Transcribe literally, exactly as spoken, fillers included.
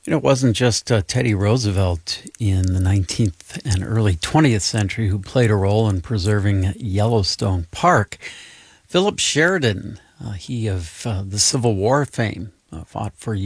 You know, it wasn't just uh, Teddy Roosevelt in the nineteenth and early twentieth century who played a role in preserving Yellowstone Park. Philip Sheridan, uh, he of uh, the Civil War fame, uh, fought for